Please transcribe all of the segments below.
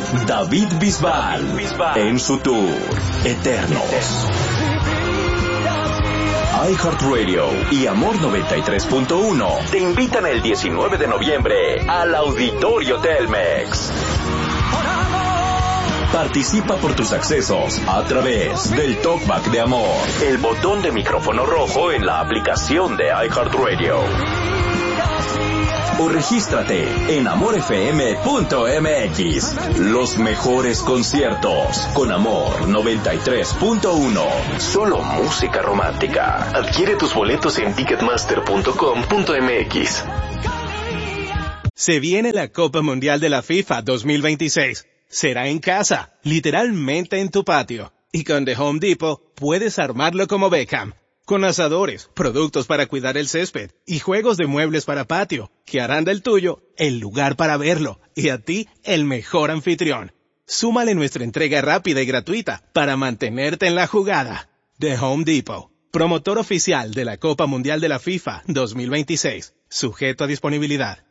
David Bisbal, en su tour Eternos. iHeartRadio y Amor 93.1 te invitan el 19 de noviembre al Auditorio Telmex. Participa por tus accesos a través del Talkback de Amor, el botón de micrófono rojo en la aplicación de iHeartRadio. O regístrate en amorfm.mx. Los mejores conciertos con Amor 93.1. Solo música romántica. Adquiere tus boletos en ticketmaster.com.mx. Se viene la Copa Mundial de la FIFA 2026. Será en casa, literalmente en tu patio. Y con The Home Depot puedes armarlo como Beckham. Con asadores, productos para cuidar el césped y juegos de muebles para patio, que harán del tuyo el lugar para verlo y a ti el mejor anfitrión. Súmale nuestra entrega rápida y gratuita para mantenerte en la jugada. The Home Depot, promotor oficial de la Copa Mundial de la FIFA 2026, sujeto a disponibilidad.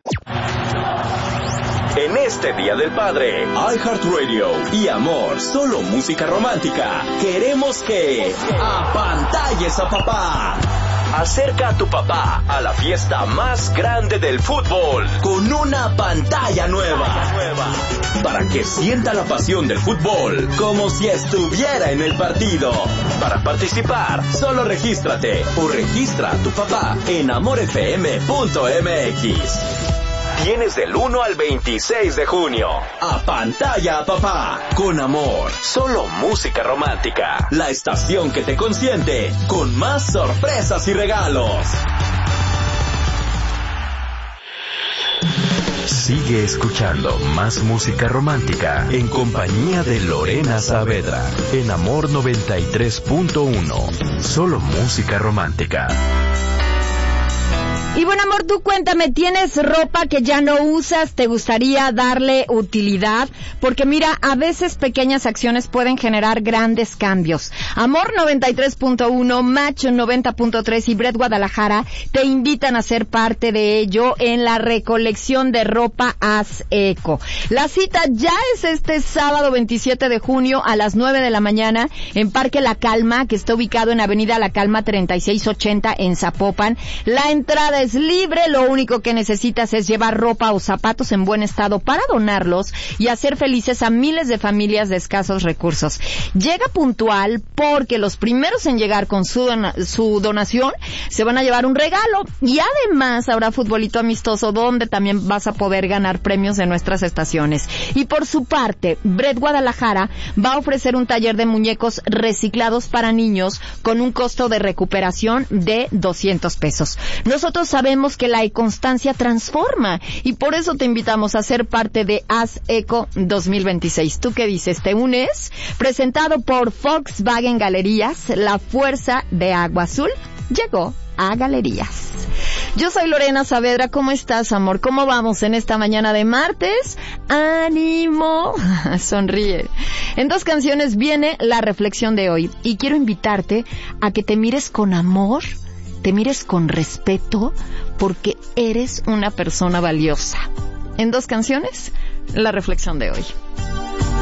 En este Día del Padre, iHeartRadio y Amor, solo música romántica, queremos que apantalles a papá. Acerca a tu papá a la fiesta más grande del fútbol con una pantalla nueva. Para que sienta la pasión del fútbol como si estuviera en el partido. Para participar, solo regístrate o registra a tu papá en amorfm.mx. Tienes del 1 al 26 de junio. Apantalla a papá. Con Amor. Solo música romántica. La estación que te consiente. Con más sorpresas y regalos. Sigue escuchando más música romántica en compañía de Lorena Saavedra. En Amor 93.1. Solo música romántica. Y bueno, amor, tú cuéntame, ¿tienes ropa que ya no usas? ¿Te gustaría darle utilidad? Porque mira, a veces pequeñas acciones pueden generar grandes cambios. Amor 93.1, Match 90.3 y Bret Guadalajara te invitan a ser parte de ello en la recolección de ropa Haz Eco. La cita ya es este sábado 27 de junio a las 9 de la mañana en Parque La Calma, que está ubicado en Avenida La Calma 3680 en Zapopan. La entrada es libre, lo único que necesitas es llevar ropa o zapatos en buen estado para donarlos y hacer felices a miles de familias de escasos recursos. Llega puntual porque los primeros en llegar con su donación se van a llevar un regalo y además habrá futbolito amistoso donde también vas a poder ganar premios de nuestras estaciones. Y por su parte, Bret Guadalajara va a ofrecer un taller de muñecos reciclados para niños con un costo de recuperación de 200 pesos. Nosotros sabemos que la constancia transforma y por eso te invitamos a ser parte de Haz Eco 2026. ¿Tú qué dices? ¿Te unes? Presentado por Volkswagen Galerías, la fuerza de Agua Azul llegó a Galerías. Yo soy Lorena Saavedra. ¿Cómo estás, amor? ¿Cómo vamos en esta mañana de martes? ¡Ánimo! Sonríe. En dos canciones viene la reflexión de hoy y quiero invitarte a que te mires con amor, te mires con respeto, porque eres una persona valiosa. En dos canciones, la reflexión de hoy.